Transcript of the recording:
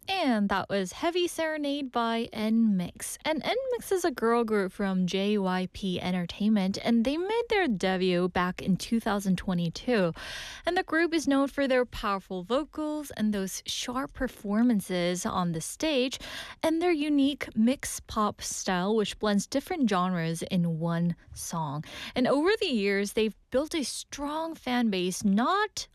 And that was Heavy Serenade by NMIX. And NMIX is a girl group from JYP Entertainment, and they made their debut back in 2022. And the group is known for their powerful vocals and those sharp performances on the stage, and their unique mix pop style, which blends different genres in one song. And over the years, they've built a strong fan base, not